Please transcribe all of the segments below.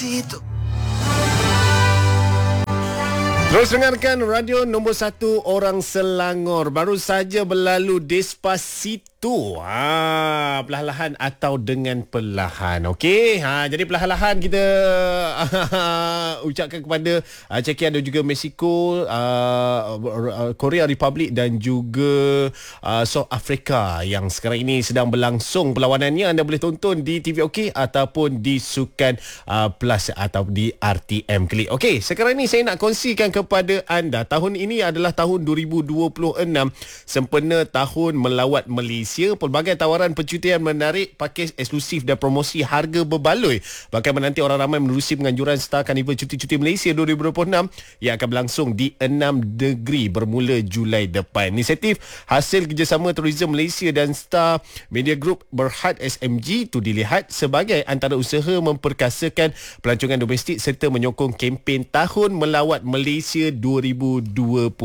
Despacito. Terus dengarkan radio nombor 1 orang Selangor. Baru saja berlalu Despacito. Perlahan-lahan atau dengan perlahan. Okey. Jadi perlahan-lahan kita ucapkan kepada Czechia dan juga Mexico, Korea Republic dan juga South Africa yang sekarang ini sedang berlangsung perlawanannya. Anda boleh tonton di TV OK ataupun di Sukan Plus atau di RTM Klik. Okey, sekarang ini saya nak kongsikan kepada anda. Tahun ini adalah tahun 2026, sempena tahun melawat Malaysia. Pelbagai tawaran percutian menarik, pakej eksklusif dan promosi harga berbaloi. Bahkan menanti orang ramai menerusi penganjuran Star Carnival Cuti-Cuti Malaysia 2026 yang akan berlangsung di 6 negeri bermula Julai depan. Inisiatif hasil kerjasama Tourism Malaysia dan Star Media Group Berhad SMG itu dilihat sebagai antara usaha memperkasakan pelancongan domestik serta menyokong kempen Tahun Melawat Malaysia 2026.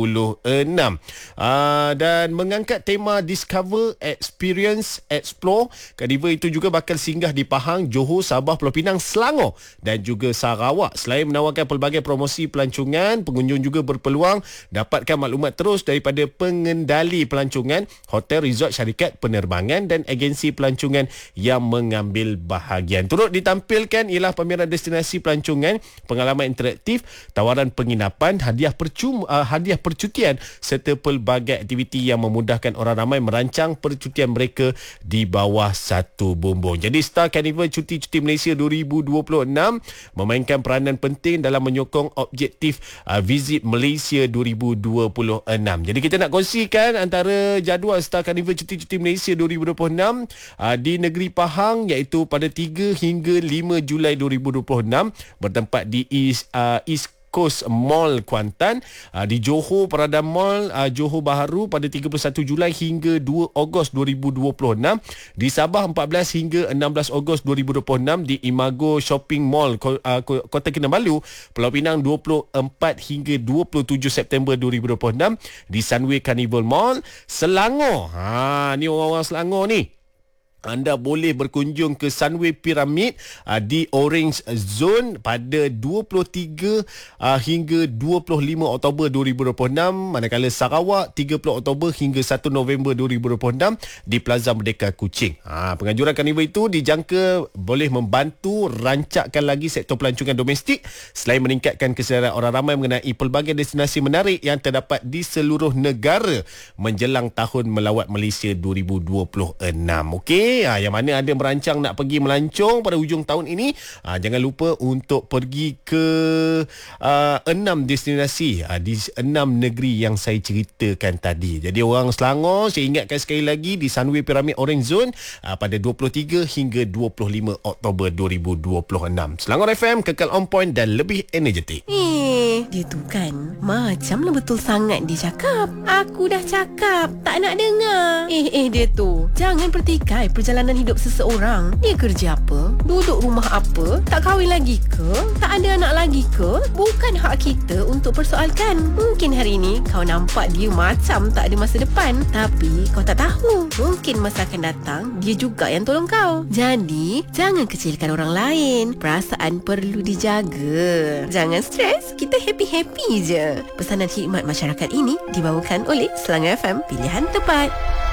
Dan mengangkat tema Discover, Experience, Explore. Carnival itu juga bakal singgah di Pahang, Johor, Sabah, Pulau Pinang, Selangor dan juga Sarawak. Selain menawarkan pelbagai promosi pelancongan, pengunjung juga berpeluang dapatkan maklumat terus daripada pengendali pelancongan, hotel, resort, syarikat penerbangan dan agensi pelancongan yang mengambil bahagian. Turut ditampilkan ialah pameran destinasi pelancongan, pengalaman interaktif, tawaran penginapan, hadiah percutian serta pelbagai aktiviti yang memudahkan orang ramai merancang percutian mereka di bawah satu bumbung. Jadi Star Carnival Cuti-Cuti Malaysia 2026 memainkan peranan penting dalam menyokong objektif Visit Malaysia 2026. Jadi kita nak kongsikan antara jadual Star Carnival Cuti-Cuti Malaysia 2026 di negeri Pahang, iaitu pada 3 hingga 5 Julai 2026 bertempat di East Coast Mall Kuantan, di Johor Peradam Mall Johor Bahru pada 31 Julai hingga 2 Ogos 2026, di Sabah 14 hingga 16 Ogos 2026, di Imago Shopping Mall Kota Kinabalu Pulau Pinang 24 hingga 27 September 2026, di Sunway Carnival Mall Selangor. Ni orang-orang Selangor ni. Anda boleh berkunjung ke Sunway Pyramid di Orange Zone pada 23 hingga 25 Oktober 2026, manakala Sarawak 30 Oktober hingga 1 November 2026 di Plaza Merdeka Kuching. Penganjuran karnival itu dijangka boleh membantu rancakkan lagi sektor pelancongan domestik selain meningkatkan kesedaran orang ramai mengenai pelbagai destinasi menarik yang terdapat di seluruh negara menjelang Tahun Melawat Malaysia 2026. Okey, yang mana ada merancang nak pergi melancong pada hujung tahun ini, jangan lupa untuk pergi ke 6 destinasi di 6 negeri yang saya ceritakan tadi. Jadi orang Selangor, saya ingatkan sekali lagi, di Sunway Pyramid Orange Zone pada 23 hingga 25 Oktober 2026. Selangor FM, kekal on point dan lebih energetik. Dia tu kan macamlah betul sangat dia cakap. Aku dah cakap tak nak dengar. Dia tu jangan pertikai perjalanan hidup seseorang. Dia kerja apa? Duduk rumah apa? Tak kahwin lagi ke? Tak ada anak lagi ke? Bukan hak kita untuk persoalkan. Mungkin hari ini kau nampak dia macam tak ada masa depan, tapi kau tak tahu, mungkin masa akan datang dia juga yang tolong kau. Jadi jangan kecilkan orang lain. Perasaan perlu dijaga. Jangan stres, kita happy-happy je. Pesanan khidmat masyarakat ini dibawakan oleh Selangor FM, pilihan tepat.